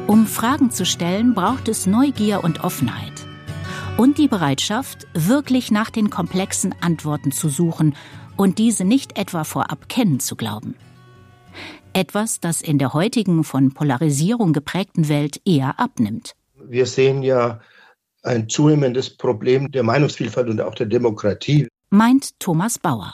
Um Fragen zu stellen, braucht es Neugier und Offenheit. Und die Bereitschaft, wirklich nach den komplexen Antworten zu suchen und diese nicht etwa vorab kennen zu glauben. Etwas, das in der heutigen, von Polarisierung geprägten Welt eher abnimmt. Wir sehen ja ein zunehmendes Problem der Meinungsvielfalt und auch der Demokratie, meint Thomas Bauer.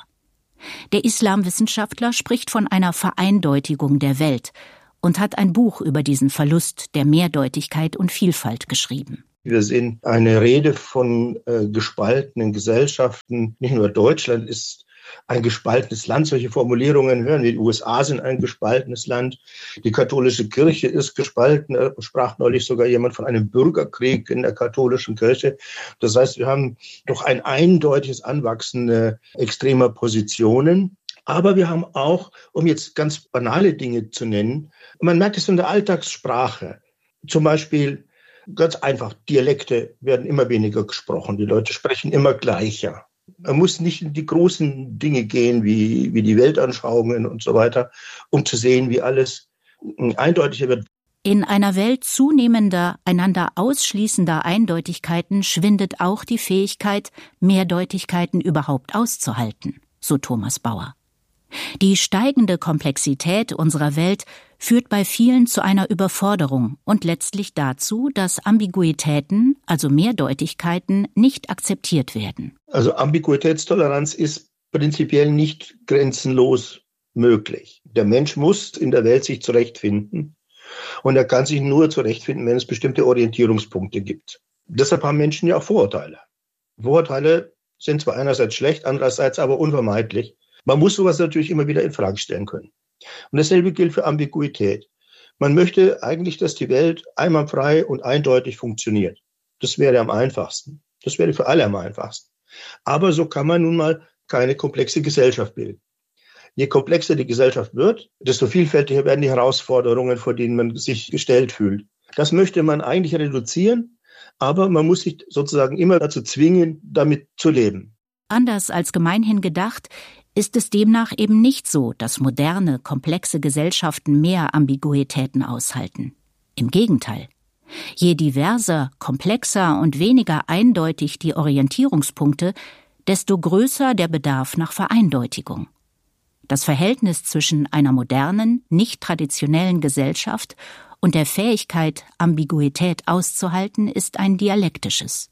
Der Islamwissenschaftler spricht von einer Vereindeutigung der Welt und hat ein Buch über diesen Verlust der Mehrdeutigkeit und Vielfalt geschrieben. Wir sehen eine Rede von gespaltenen Gesellschaften. Nicht nur Deutschland ist ein gespaltenes Land. Solche Formulierungen hören wir. Die USA sind ein gespaltenes Land. Die katholische Kirche ist gespalten. Da sprach neulich sogar jemand von einem Bürgerkrieg in der katholischen Kirche. Das heißt, wir haben doch ein eindeutiges Anwachsen extremer Positionen. Aber wir haben auch, um jetzt ganz banale Dinge zu nennen, man merkt es in der Alltagssprache. Zum Beispiel ganz einfach, Dialekte werden immer weniger gesprochen. Die Leute sprechen immer gleicher. Man muss nicht in die großen Dinge gehen, wie die Weltanschauungen und so weiter, um zu sehen, wie alles eindeutiger wird. In einer Welt zunehmender, einander ausschließender Eindeutigkeiten schwindet auch die Fähigkeit, Mehrdeutigkeiten überhaupt auszuhalten, so Thomas Bauer. Die steigende Komplexität unserer Welt führt bei vielen zu einer Überforderung und letztlich dazu, dass Ambiguitäten, also Mehrdeutigkeiten, nicht akzeptiert werden. Also Ambiguitätstoleranz ist prinzipiell nicht grenzenlos möglich. Der Mensch muss in der Welt sich zurechtfinden und er kann sich nur zurechtfinden, wenn es bestimmte Orientierungspunkte gibt. Deshalb haben Menschen ja auch Vorurteile. Vorurteile sind zwar einerseits schlecht, andererseits aber unvermeidlich. Man muss sowas natürlich immer wieder in Frage stellen können. Und dasselbe gilt für Ambiguität. Man möchte eigentlich, dass die Welt einwandfrei und eindeutig funktioniert. Das wäre am einfachsten. Das wäre für alle am einfachsten. Aber so kann man nun mal keine komplexe Gesellschaft bilden. Je komplexer die Gesellschaft wird, desto vielfältiger werden die Herausforderungen, vor denen man sich gestellt fühlt. Das möchte man eigentlich reduzieren, aber man muss sich sozusagen immer dazu zwingen, damit zu leben. Anders als gemeinhin gedacht, ist es demnach eben nicht so, dass moderne, komplexe Gesellschaften mehr Ambiguitäten aushalten. Im Gegenteil. Je diverser, komplexer und weniger eindeutig die Orientierungspunkte, desto größer der Bedarf nach Vereindeutigung. Das Verhältnis zwischen einer modernen, nicht traditionellen Gesellschaft und der Fähigkeit, Ambiguität auszuhalten, ist ein dialektisches.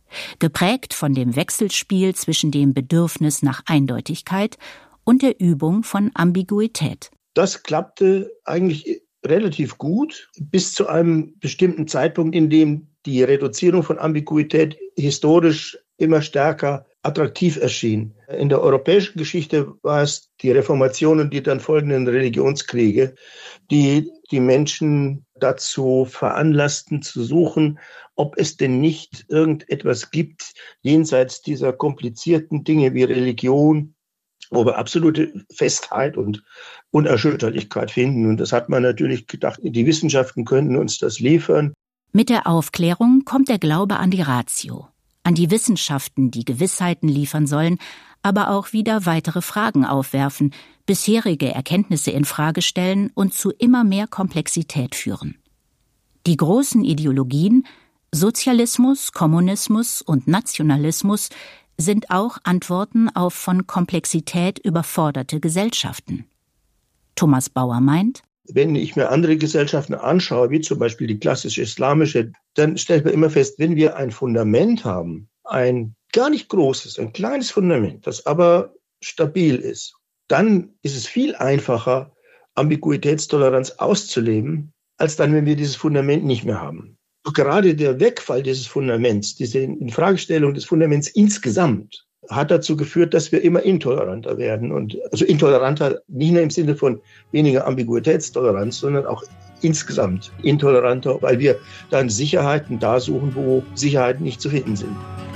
Geprägt von dem Wechselspiel zwischen dem Bedürfnis nach Eindeutigkeit und der Übung von Ambiguität. Das klappte eigentlich relativ gut bis zu einem bestimmten Zeitpunkt, in dem die Reduzierung von Ambiguität historisch immer stärker attraktiv erschien. In der europäischen Geschichte war es die Reformation und die dann folgenden Religionskriege, die die Menschen dazu veranlassten, zu suchen, ob es denn nicht irgendetwas gibt, jenseits dieser komplizierten Dinge wie Religion, wo wir absolute Festheit und Unerschütterlichkeit finden. Und das hat man natürlich gedacht, die Wissenschaften könnten uns das liefern. Mit der Aufklärung kommt der Glaube an die Ratio, an die Wissenschaften, die Gewissheiten liefern sollen, aber auch wieder weitere Fragen aufwerfen, bisherige Erkenntnisse in Frage stellen und zu immer mehr Komplexität führen. Die großen Ideologien, Sozialismus, Kommunismus und Nationalismus, sind auch Antworten auf von Komplexität überforderte Gesellschaften. Thomas Bauer meint: Wenn ich mir andere Gesellschaften anschaue, wie zum Beispiel die klassisch-islamische, dann stellt man immer fest, wenn wir ein Fundament haben, ein gar nicht großes, ein kleines Fundament, das aber stabil ist, dann ist es viel einfacher, Ambiguitätstoleranz auszuleben, als dann, wenn wir dieses Fundament nicht mehr haben. Gerade der Wegfall dieses Fundaments, diese Infragestellung des Fundaments insgesamt, hat dazu geführt, dass wir immer intoleranter werden. Und also intoleranter nicht nur im Sinne von weniger Ambiguitätstoleranz, sondern auch insgesamt intoleranter, weil wir dann Sicherheiten da suchen, wo Sicherheiten nicht zu finden sind.